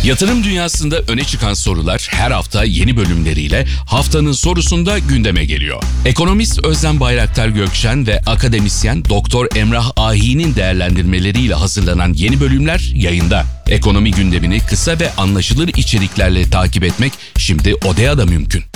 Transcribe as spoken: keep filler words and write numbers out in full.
Yatırım dünyasında öne çıkan sorular her hafta yeni bölümleriyle haftanın sorusunda gündeme geliyor. Ekonomist Özlem Bayraktar Gökşen ve akademisyen Doktor Emrah Ahi'nin değerlendirmeleriyle hazırlanan yeni bölümler yayında. Ekonomi gündemini kısa ve anlaşılır içeriklerle takip etmek şimdi Odea'da mümkün.